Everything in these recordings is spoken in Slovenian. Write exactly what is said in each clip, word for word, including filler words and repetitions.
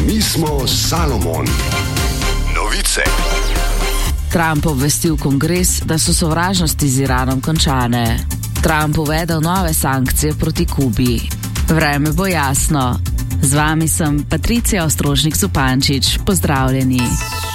Mi smo Salomon. Novice. Trump obvestil kongres, da so sovražnosti z Iranom končane. Trump uvedel nove sankcije proti Kubi. Vreme bo jasno. Z vami sem Patricija Ostrožnik-Zupančič. Pozdravljeni.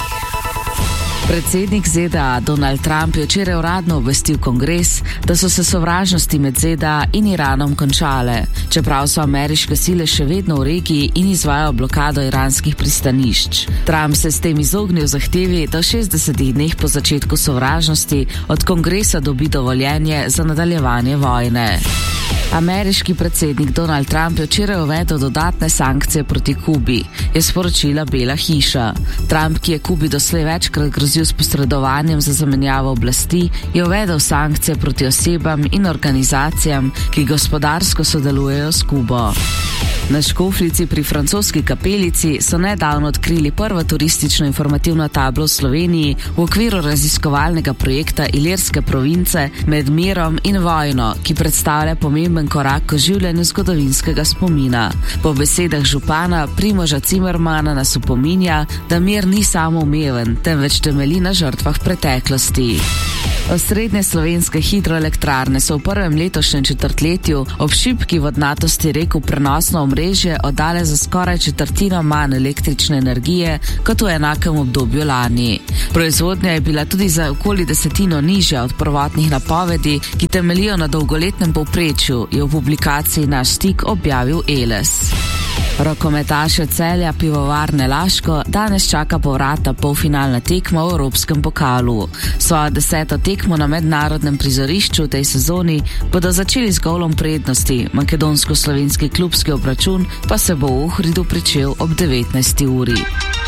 Predsednik Z D A Donald Trump je včeraj uradno obvestil kongres, da so se sovražnosti med Z D A in Iranom končale, čeprav so ameriške sile še vedno v regiji in izvajajo blokado iranskih pristanišč. Trump se s tem izognil zahtevi, da v šestdesetih dneh po začetku sovražnosti od kongresa dobi dovoljenje za nadaljevanje vojne. Ameriški predsednik Donald Trump je včeraj uvedel dodatne sankcije proti Kubi, je sporočila Bela hiša. Trump, ki je Kubi doslej večkrat grozil s posredovanjem za zamenjavo oblasti, je uvedel sankcije proti osebam in organizacijam, ki gospodarsko sodelujejo s Kubo. Na Škofljici pri francoski kapelici so nedavno odkrili prvo turistično informativno tablo v Sloveniji v okviru raziskovalnega projekta Ilirske province med mirom in vojno, ki predstavlja pomemben korak k oživljanju zgodovinskega spomina. Po besedah župana Primoža Cimermana nas upominja, da mir ni samoumeven, temveč temelji na žrtvah preteklosti. Osrednje slovenske hidroelektrarne so v prvem letošnjem četrtletju ob šibki vodnatosti rek v prenosno omrežje oddale za skoraj četrtino manj električne energije kot v enakem obdobju lani. Proizvodnja je bila tudi za okoli desetino nižja od prvotnih napovedi, ki temeljijo na dolgoletnem povprečju, je v publikaciji Naš stik objavil Eles. Rokometaše Celja Pivovarne Laško danes čaka povratna polfinalna tekma v Evropskem pokalu. Svojo deseto tekmo na mednarodnem prizorišču v tej sezoni bodo začeli z golom prednosti, makedonsko-slovenski klubski obračun pa se bo v Ohridu pričel ob devetnajsti uri.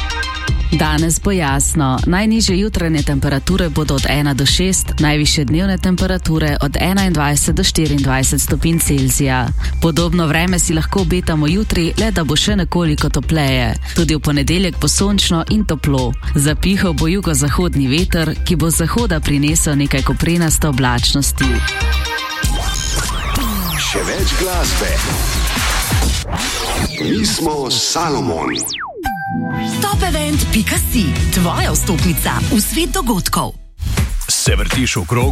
Danes bo jasno. Najnižje jutranje temperature bodo od ena do šest, najvišje dnevne temperature od enaindvajset do štiriindvajset stopinj Celzija. Podobno vreme si lahko obetamo jutri, le da bo še nekoliko topleje. Tudi v ponedeljek bo sončno in toplo. Zapihal bo jugozahodni veter, ki bo z zahoda prinesel nekaj koprenaste oblačnosti. Še več glasbe. Mi smo Salomon. Top event pika si, tvoja vstopnica v svet dogodkov. Se vrtiš v krog?